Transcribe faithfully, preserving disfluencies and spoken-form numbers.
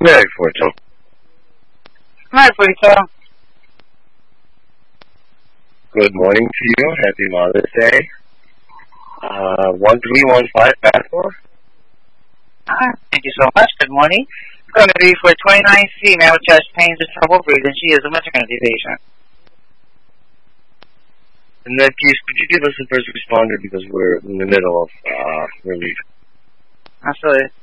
Very fortunate. Hi, Felicia. Good morning to you. Happy Mother's Day. Uh, one three one five passport. Hi, thank you so much. Good morning. It's going to be for twenty-nine C, man with chest pains and trouble breathing. She is a maternity patient. In that case, could you give us a first responder because we're in the middle of uh, relief? Absolutely.